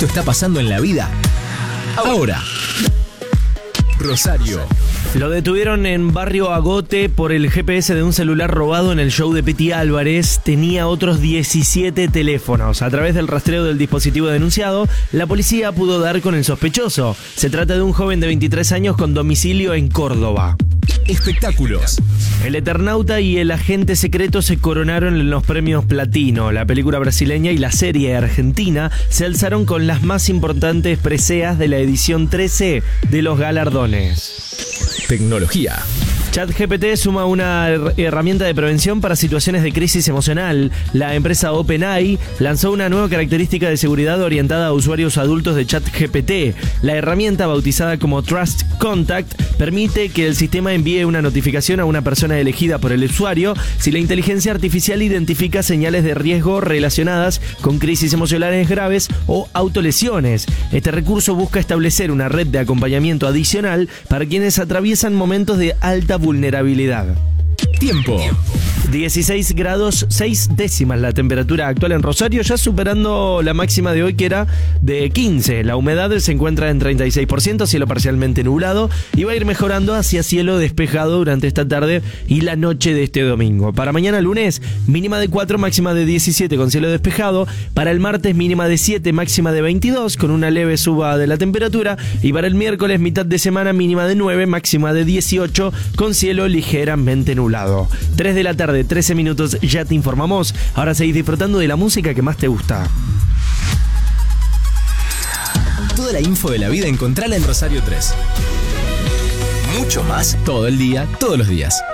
esto está pasando en la vida ahora. Rosario. Lo detuvieron en Barrio Agote por el GPS de un celular robado en el show de Peti Álvarez. Tenía otros 17 teléfonos. A través del rastreo del dispositivo denunciado, la policía pudo dar con el sospechoso. Se trata de un joven de 23 años con domicilio en Córdoba. Espectáculos. El Eternauta y El Agente Secreto se coronaron en los premios Platino. La película brasileña y la serie argentina se alzaron con las más importantes preseas de la edición 13 de los galardones. Tecnología. ChatGPT suma una herramienta de prevención para situaciones de crisis emocional. La empresa OpenAI lanzó una nueva característica de seguridad orientada a usuarios adultos de ChatGPT. La herramienta, bautizada como Trust Contact, permite que el sistema envíe una notificación a una persona elegida por el usuario si la inteligencia artificial identifica señales de riesgo relacionadas con crisis emocionales graves o autolesiones. Este recurso busca establecer una red de acompañamiento adicional para quienes atraviesan momentos de alta vulnerabilidad. Tiempo. 16 grados 6 décimas la temperatura actual en Rosario, ya superando la máxima de hoy que era de 15. La humedad se encuentra en 36%, cielo parcialmente nublado, y va a ir mejorando hacia cielo despejado durante esta tarde y la noche de este domingo. Para mañana lunes, mínima de 4, máxima de 17 con cielo despejado. Para el martes, mínima de 7, máxima de 22 con una leve suba de la temperatura. Y para el miércoles, mitad de semana, mínima de 9, máxima de 18 con cielo ligeramente nublado. 3 de la tarde, 13 minutos, ya te informamos. Ahora seguís disfrutando de la música que más te gusta. Toda la info de la vida encontrala en Rosario 3. Mucho más todo el día, todos los días.